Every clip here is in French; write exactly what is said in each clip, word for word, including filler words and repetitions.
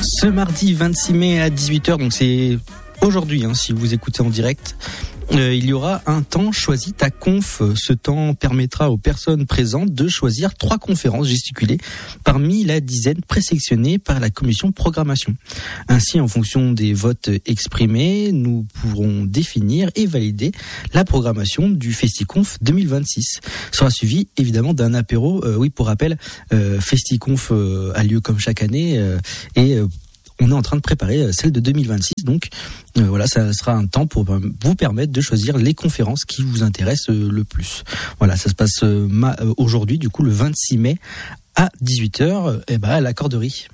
Ce mardi vingt-six mai à dix-huit heures, donc c'est aujourd'hui hein, si vous écoutez en direct, euh, il y aura un temps choisi ta conf. Ce temps permettra aux personnes présentes de choisir trois conférences gesticulées parmi la dizaine présélectionnée par la commission programmation. Ainsi, en fonction des votes exprimés, nous pourrons définir et valider la programmation du FestiConf deux mille vingt-six. Sera suivi évidemment d'un apéro. Euh, oui, pour rappel, euh, FestiConf euh, a lieu comme chaque année euh, et euh, on est en train de préparer celle de deux mille vingt-six, donc euh, voilà, ça sera un temps pour vous permettre de choisir les conférences qui vous intéressent euh, le plus. Voilà, ça se passe euh, ma, euh, aujourd'hui, du coup le vingt-six mai à dix-huit heures, et ben à la Corderie.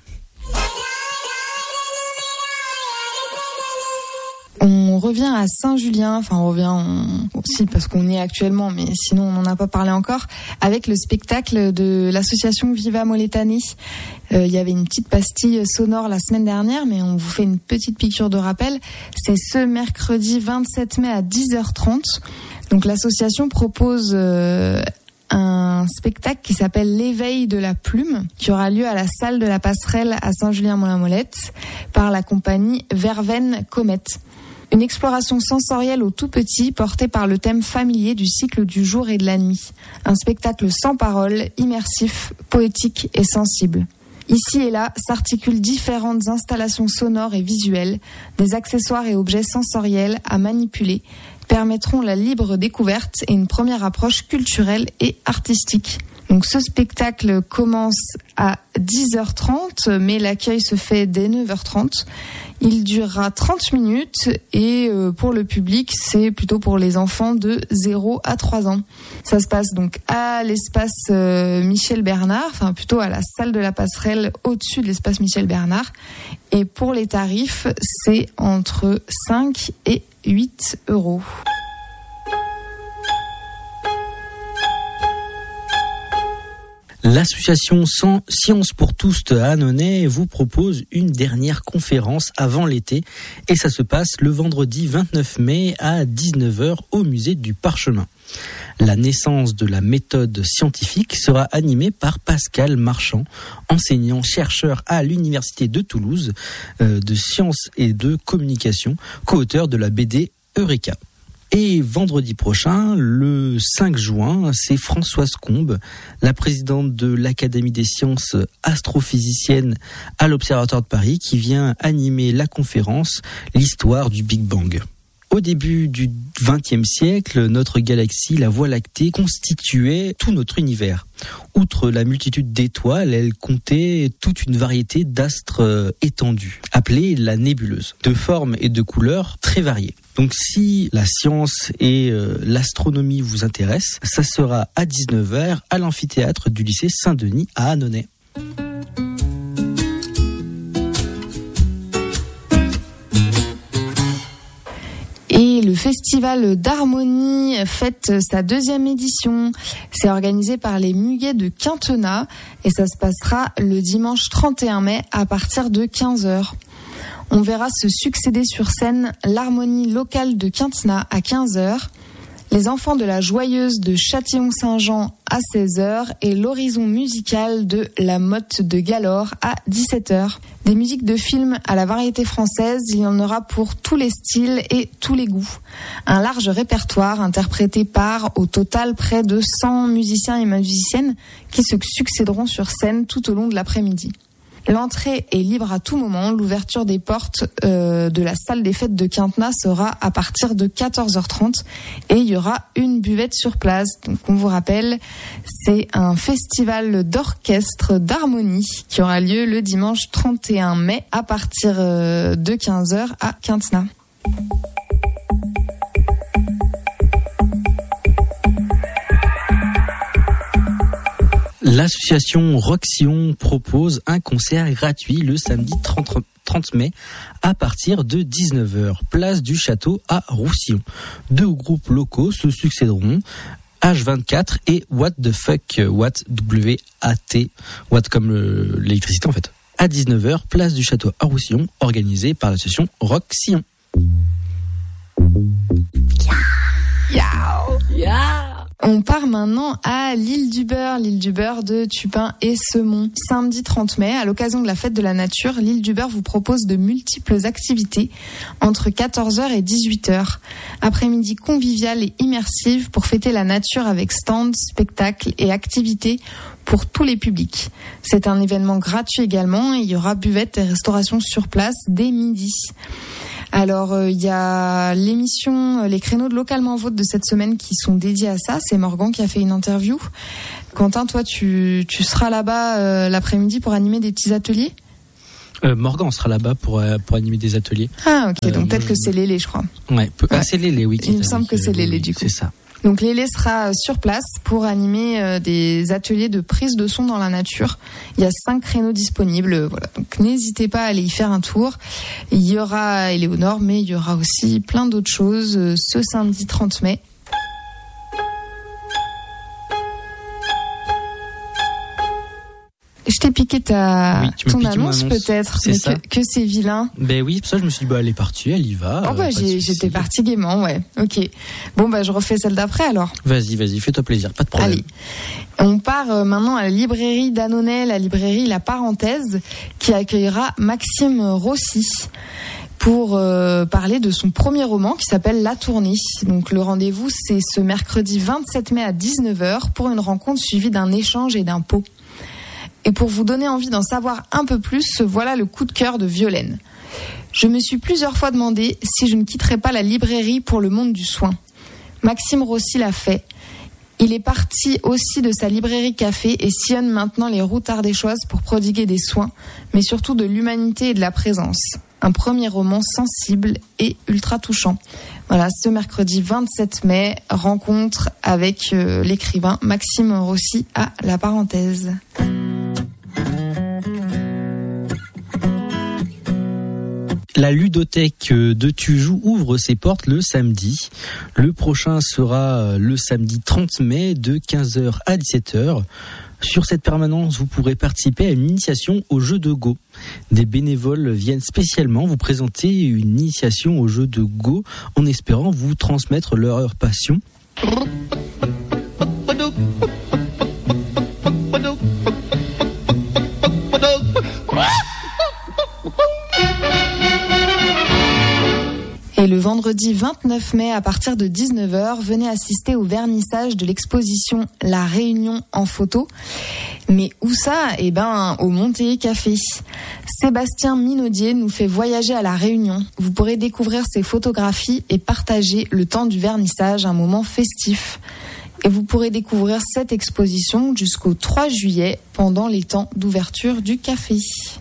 On revient à Saint-Julien, enfin on revient on... aussi parce qu'on y est actuellement, mais sinon on n'en a pas parlé encore, avec le spectacle de l'association Viva Moletani. Euh, il y avait une petite pastille sonore la semaine dernière, mais on vous fait une petite piqûre de rappel. C'est ce mercredi vingt-sept mai à dix heures trente. Donc l'association propose... Euh, un spectacle qui s'appelle L'éveil de la plume, qui aura lieu à la salle de la Passerelle à Saint-Julien-Mont-la-Molette par la compagnie Verveine Comet. Une exploration sensorielle au tout petit portée par le thème familier du cycle du jour et de la nuit. Un spectacle sans parole, immersif, poétique et sensible. Ici et là s'articulent différentes installations sonores et visuelles, des accessoires et objets sensoriels à manipuler, permettront la libre découverte et une première approche culturelle et artistique. Donc ce spectacle commence à dix heures trente, mais l'accueil se fait dès neuf heures trente. Il durera trente minutes et pour le public, c'est plutôt pour les enfants de zéro à trois ans. Ça se passe donc à l'espace Michel Bernard, enfin plutôt à la salle de la Passerelle au-dessus de l'espace Michel Bernard. Et pour les tarifs, c'est entre cinq et huit euros. L'association Science pour tous à Annonay vous propose une dernière conférence avant l'été et ça se passe le vendredi vingt-neuf mai à dix-neuf heures au musée du Parchemin. La naissance de la méthode scientifique sera animée par Pascal Marchand, enseignant-chercheur à l'Université de Toulouse euh, de sciences et de communication, co-auteur de la B D Eureka. Et vendredi prochain, le cinq juin, c'est Françoise Combe, la présidente de l'Académie des sciences astrophysiciennes à l'Observatoire de Paris, qui vient animer la conférence « L'histoire du Big Bang ». Au début du vingtième siècle, notre galaxie, la Voie lactée, constituait tout notre univers. Outre la multitude d'étoiles, elle comptait toute une variété d'astres étendus, appelés la nébuleuse, de formes et de couleurs très variées. Donc si la science et euh, l'astronomie vous intéressent, ça sera à dix-neuf heures à l'amphithéâtre du lycée Saint-Denis à Annonay. Et le festival d'harmonie fête sa deuxième édition. C'est organisé par les Muguets de Quintenat et ça se passera le dimanche trente et un mai à partir de quinze heures. On verra se succéder sur scène l'harmonie locale de Quintenat à quinze heures, les enfants de la Joyeuse de Châtillon-Saint-Jean à seize heures et l'horizon musical de la Motte de Galore à dix-sept heures. Des musiques de films à la variété française, il y en aura pour tous les styles et tous les goûts. Un large répertoire interprété par, au total, près de cent musiciens et musiciennes qui se succéderont sur scène tout au long de l'après-midi. L'entrée est libre à tout moment. L'ouverture des portes euh, de la salle des fêtes de Quintenat sera à partir de quatorze heures trente et il y aura une buvette sur place. Donc on vous rappelle, c'est un festival d'orchestre d'harmonie qui aura lieu le dimanche trente et un mai à partir euh, de quinze heures à Quintenat. L'association Rock-Sillon propose un concert gratuit le samedi trente mai à partir de dix-neuf heures, place du Château à Roussillon. Deux groupes locaux se succéderont, H vingt-quatre et What the Fuck, Watt, W A T, Watt comme le, l'électricité en fait. À dix-neuf heures, place du Château à Roussillon, organisée par l'association Rock-Sillon. Yeah. Yeah. Yeah. On part maintenant à l'île du Beurre, l'île du Beurre de Tupin et Semont. Samedi trente mai, à l'occasion de la fête de la nature, l'île du Beurre vous propose de multiples activités entre quatorze heures et dix-huit heures. Après-midi conviviale et immersive pour fêter la nature avec stands, spectacles et activités pour tous les publics. C'est un événement gratuit également et il y aura buvette et restauration sur place dès midi. Alors, il euh, y a l'émission, les créneaux de Localement Vôtre de cette semaine qui sont dédiés à ça. C'est Morgan qui a fait une interview. Quentin, toi, tu, tu seras là-bas euh, l'après-midi pour animer des petits ateliers ? euh, Morgan sera là-bas pour, euh, pour animer des ateliers. Ah, ok. Euh, donc peut-être je... que c'est Lélé, je crois. Ouais, peu... ouais. Ah, c'est Lélé, oui. Il me semble que c'est Lélé, du coup. C'est ça. Donc Lélé sera sur place pour animer euh, des ateliers de prise de son dans la nature. Il y a cinq créneaux disponibles, voilà. Donc n'hésitez pas à aller y faire un tour. Il y aura Éléonore, mais il y aura aussi plein d'autres choses euh, ce samedi trente mai. Je t'ai piqué ta oui, ton annonce, annonce peut-être, c'est mais ça. Que, que c'est vilain. Ben oui, pour ça je me suis dit bah elle est partie, elle y va. Oh bah euh, j'ai, j'étais partie gaiement, ouais. Ok. Bon bah je refais celle d'après alors. Vas-y, vas-y, fais-toi plaisir, pas de problème. Allez. On part euh, maintenant à la librairie d'Annonay, la librairie La Parenthèse, qui accueillera Maxime Rossi pour euh, parler de son premier roman qui s'appelle La Tournée. Donc le rendez-vous c'est ce mercredi vingt-sept mai à dix-neuf heures pour une rencontre suivie d'un échange et d'un pot. Et pour vous donner envie d'en savoir un peu plus, voilà le coup de cœur de Violaine. Je me suis plusieurs fois demandé si je ne quitterais pas la librairie pour le monde du soin. Maxime Rossi l'a fait. Il est parti aussi de sa librairie café et sillonne maintenant les routes ardéchoises pour prodiguer des soins, mais surtout de l'humanité et de la présence. Un premier roman sensible et ultra touchant. Voilà, ce mercredi vingt-sept mai, rencontre avec euh, l'écrivain Maxime Rossi à La Parenthèse. La ludothèque de Tujou ouvre ses portes le samedi. Le prochain sera le samedi trente mai de quinze heures à dix-sept heures. Sur cette permanence, vous pourrez participer à une initiation au jeu de Go. Des bénévoles viennent spécialement vous présenter une initiation au jeu de Go en espérant vous transmettre leur passion. Et le vendredi vingt-neuf mai, à partir de dix-neuf heures, venez assister au vernissage de l'exposition La Réunion en photo. Mais où ça ? Eh ben, au Montéi Café. Sébastien Minaudier nous fait voyager à La Réunion. Vous pourrez découvrir ses photographies et partager le temps du vernissage, un moment festif. Et vous pourrez découvrir cette exposition jusqu'au trois juillet, pendant les temps d'ouverture du café.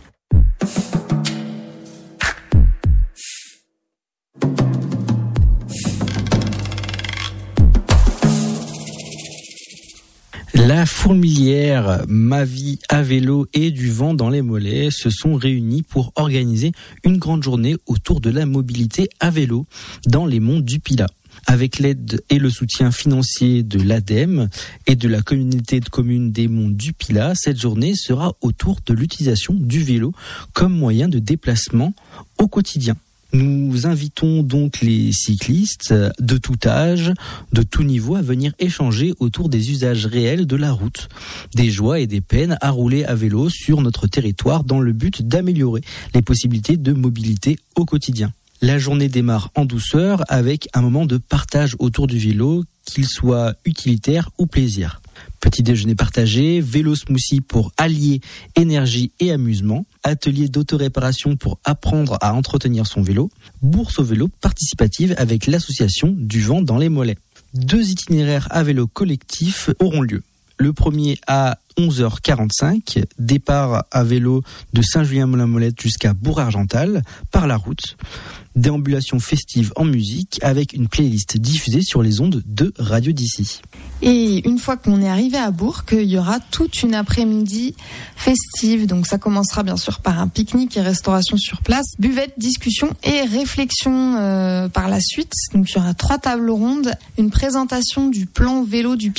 La Fourmilière, Ma vie à vélo et du vent dans les mollets se sont réunis pour organiser une grande journée autour de la mobilité à vélo dans les monts du Pilat. Avec l'aide et le soutien financier de l'A D E M et de la communauté de communes des monts du Pilat, cette journée sera autour de l'utilisation du vélo comme moyen de déplacement au quotidien. Nous invitons donc les cyclistes de tout âge, de tout niveau à venir échanger autour des usages réels de la route, des joies et des peines à rouler à vélo sur notre territoire dans le but d'améliorer les possibilités de mobilité au quotidien. La journée démarre en douceur avec un moment de partage autour du vélo, qu'il soit utilitaire ou plaisir. Petit déjeuner partagé, vélo smoothie pour allier énergie et amusement, atelier d'autoréparation pour apprendre à entretenir son vélo, bourse au vélo participative avec l'association du vent dans les mollets. Deux itinéraires à vélo collectif auront lieu. Le premier à onze heures quarante-cinq, départ à vélo de Saint-Julien-la-Molette jusqu'à Bourg-Argental par la route. Déambulation festive en musique avec une playlist diffusée sur les ondes de Radio d'ici. Et une fois qu'on est arrivé à Bourg, il y aura toute une après-midi festive. Donc ça commencera bien sûr par un pique-nique et restauration sur place, buvette, discussion et réflexion euh, par la suite. Donc il y aura trois tables rondes, une présentation du plan vélo du Pilat.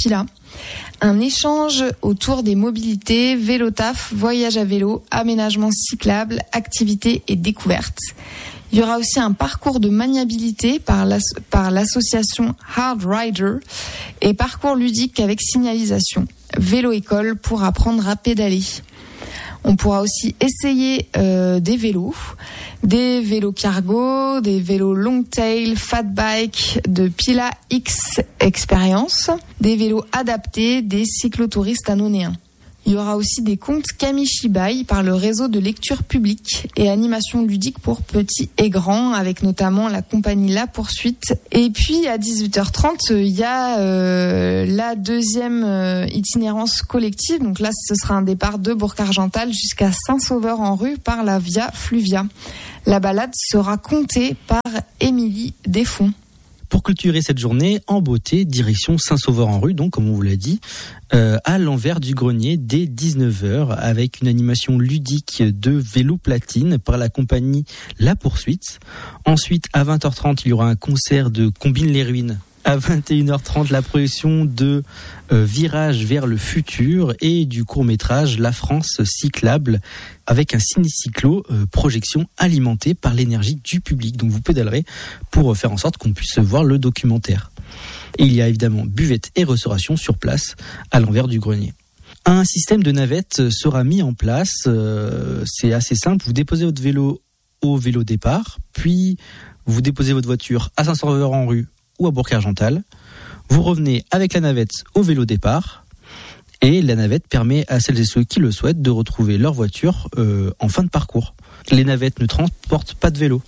Un échange autour des mobilités, vélo taf, voyage à vélo, aménagement cyclable, activités et découvertes. Il y aura aussi un parcours de maniabilité par, l'as- par l'association Hard Rider et parcours ludique avec signalisation. Vélo-école pour apprendre à pédaler. On pourra aussi essayer euh, des vélos, des vélos cargo, des vélos long tail, fat bike, de Pila X Experience, des vélos adaptés, des cyclotouristes anonéens. Il y aura aussi des contes Kamishibai par le réseau de lecture publique et animation ludique pour petits et grands avec notamment la compagnie La Poursuite. Et puis à dix-huit heures trente, il y a euh, la deuxième euh, itinérance collective. Donc là, ce sera un départ de Bourg-Argental jusqu'à Saint-Sauveur-en-Rue par la Via Fluvia. La balade sera comptée par Émilie Desfonds. Pour clôturer cette journée en beauté, direction Saint-Sauveur-en-Rue, donc comme on vous l'a dit, euh, à l'envers du grenier dès dix-neuf heures avec une animation ludique de vélo platine par la compagnie La Poursuite. Ensuite, à vingt heures trente, il y aura un concert de Combine les Ruines. À vingt et une heures trente, la projection de euh, Virage vers le futur et du court-métrage La France cyclable avec un ciné-cyclo euh, projection alimentée par l'énergie du public. Donc vous pédalerez pour faire en sorte qu'on puisse voir le documentaire. Et il y a évidemment buvette et restauration sur place à l'envers du grenier. Un système de navette sera mis en place. Euh, c'est assez simple. Vous déposez votre vélo au vélo départ, puis vous déposez votre voiture à Saint-Sauveur-en-Rue ou à Bourg-Argental. Vous revenez avec la navette au vélo départ et la navette permet à celles et ceux qui le souhaitent de retrouver leur voiture euh, en fin de parcours. Les navettes ne transportent pas de vélo.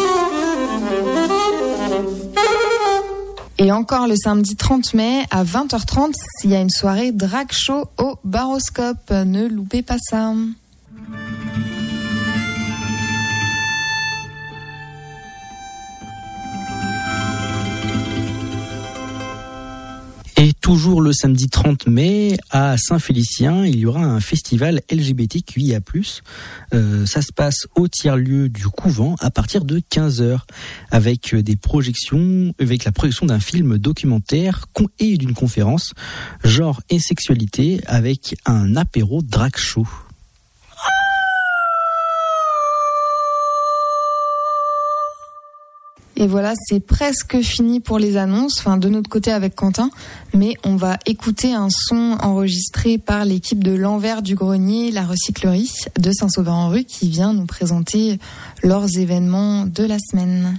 Et encore le samedi trente mai à vingt heures trente, il y a une soirée drag show au Baroscope. Ne loupez pas ça. Et toujours le samedi trente mai, à Saint-Félicien, il y aura un festival L G B T Q I A plus. Euh, ça se passe au tiers-lieu du Couvent à partir de quinze heures, avec des projections, avec la projection d'un film documentaire et d'une conférence genre et sexualité avec un apéro drag show. Et voilà, c'est presque fini pour les annonces, enfin de notre côté avec Quentin, mais on va écouter un son enregistré par l'équipe de l'Envers du Grenier, la recyclerie de Saint-Sauveur-en-Rue, qui vient nous présenter leurs événements de la semaine.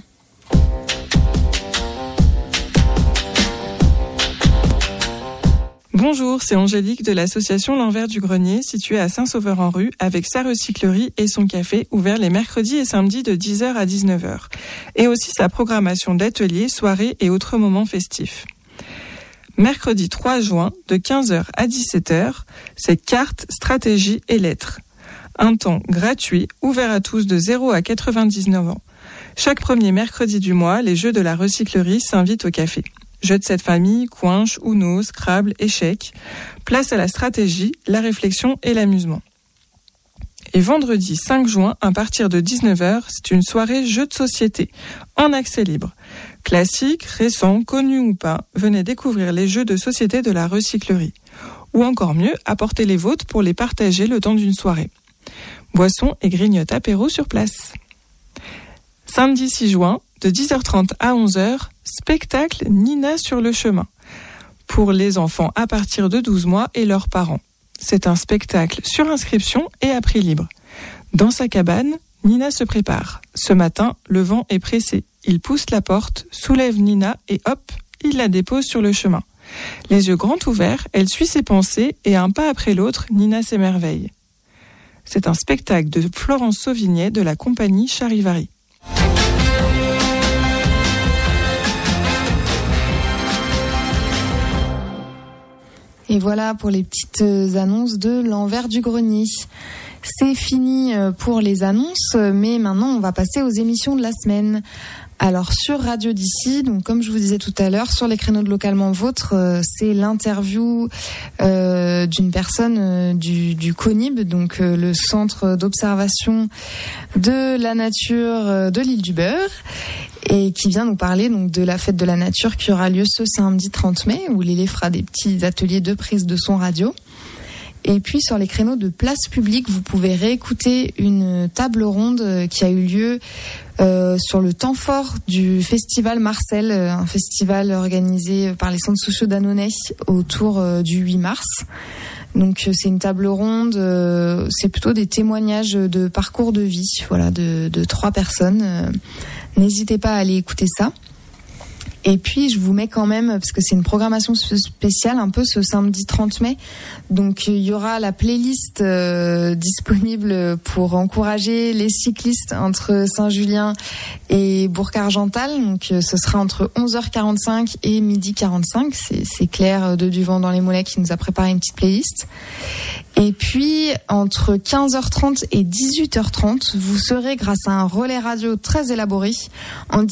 Bonjour, c'est Angélique de l'association L'Envers du Grenier, située à Saint-Sauveur-en-Rue, avec sa recyclerie et son café, ouvert les mercredis et samedis de dix heures à dix-neuf heures. Et aussi sa programmation d'ateliers, soirées et autres moments festifs. Mercredi trois juin, de quinze heures à dix-sept heures, c'est cartes, stratégies et lettres. Un temps gratuit, ouvert à tous de zéro à quatre-vingt-dix-neuf ans. Chaque premier mercredi du mois, les jeux de la recyclerie s'invitent au café. Jeux de cette famille, coinche, Uno, Scrabble, échecs. Place à la stratégie, la réflexion et l'amusement. Et vendredi cinq juin, à partir de dix-neuf heures, c'est une soirée jeux de société, en accès libre. Classiques, récents, connus ou pas, venez découvrir les jeux de société de la recyclerie. Ou encore mieux, apportez les vôtres pour les partager le temps d'une soirée. Boissons et grignotes apéro sur place. Samedi six juin, de dix heures trente à onze heures, spectacle Nina sur le chemin. Pour les enfants à partir de douze mois et leurs parents. C'est un spectacle sur inscription et à prix libre. Dans sa cabane, Nina se prépare. Ce matin, le vent est pressé. Il pousse la porte, soulève Nina et hop, il la dépose sur le chemin. Les yeux grands ouverts, elle suit ses pensées et un pas après l'autre, Nina s'émerveille. C'est un spectacle de Florence Sauvignet de la compagnie Charivari. Et voilà pour les petites annonces de l'Envers du Grenier. C'est fini pour les annonces, mais maintenant on va passer aux émissions de la semaine. Alors sur Radio d'ici, donc comme je vous disais tout à l'heure, sur les créneaux de Localement Vôtre, euh, c'est l'interview euh, d'une personne euh, du, du CONIB, donc euh, le centre d'observation de la nature euh, de l'île du Beurre. et qui vient nous parler donc de la fête de la nature qui aura lieu ce samedi trente mai, où Lélé fera des petits ateliers de prise de son radio. Et puis sur les créneaux de place publique, vous pouvez réécouter une table ronde qui a eu lieu euh, sur le temps fort du festival Marcel, un festival organisé par les centres sociaux d'Annonay autour euh, du huit mars. Donc c'est une table ronde, euh, c'est plutôt des témoignages de parcours de vie, voilà, de, de trois personnes. Euh, n'hésitez pas à aller écouter ça. Et puis je vous mets quand même, parce que c'est une programmation spéciale un peu ce samedi trente mai, donc il y aura la playlist euh, disponible pour encourager les cyclistes entre Saint-Julien et Bourg-Argental. Donc ce sera entre onze heures quarante-cinq et midi quarante-cinq. C'est, c'est Claire de Du Vent dans les Mollets qui nous a préparé une petite playlist. Et puis entre quinze heures trente et dix-huit heures trente, vous serez, grâce à un relais radio très élaboré, en